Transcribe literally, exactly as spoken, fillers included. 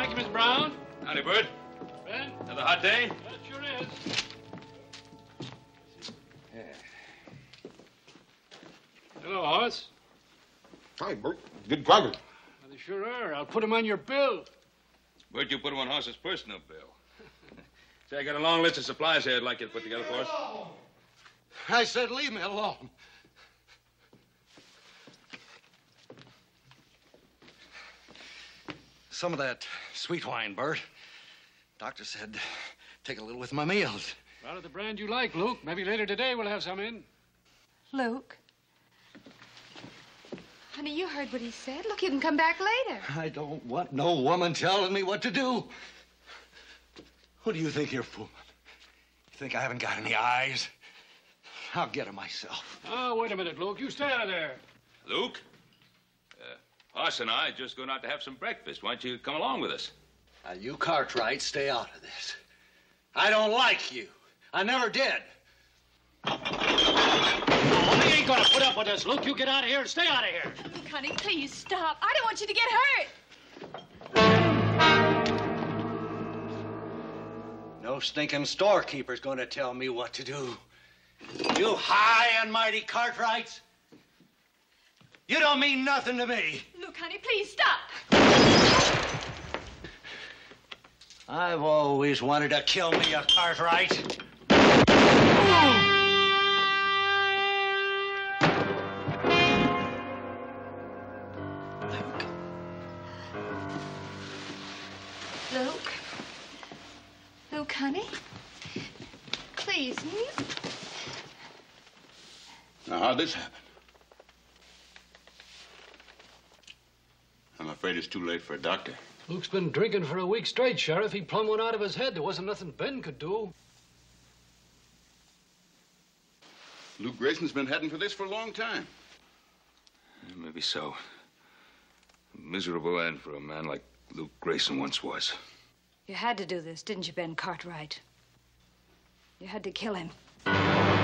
Thank you, Mister Brown. Howdy, Bert. Ben? Another hot day? That sure is. Yeah. Hello, Horace. Hi, Bert. Good driving. Well, they sure are. I'll put them on your bill. Bert, you put him on Hoss's personal bill. Say, I got a long list of supplies here I'd like you to put together for us. I said leave me alone. Some of that sweet wine, Bert. Doctor said take a little with my meals. Out of the brand you like, Luke. Maybe later today we'll have some in. Luke. Honey, you heard what he said. Look, you can come back later. I don't want no woman telling me what to do. Who do you think you're fooling? You think I haven't got any eyes? I'll get her myself. Oh, wait a minute, Luke. You stay out of there. Luke? Uh, Hoss and I are just going out to have some breakfast. Why don't you come along with us? Now, you Cartwright, stay out of this. I don't like you. I never did. Oh, we ain't gonna put up with this, Luke. You get out of here and stay out of here. Luke, honey, please stop. I don't want you to get hurt. No stinking storekeeper's gonna tell me what to do. You high and mighty Cartwrights. You don't mean nothing to me. Luke, honey, please stop. I've always wanted to kill me a Cartwright. Luke. Luke, honey. Please, hmm? Now, how'd this happen? I'm afraid it's too late for a doctor. Luke's been drinking for a week straight, Sheriff. He plumb went out of his head. There wasn't nothing Ben could do. Luke Grayson's been heading for this for a long time. Maybe so. A miserable end for a man like Luke Grayson once was. You had to do this, didn't you, Ben Cartwright? You had to kill him.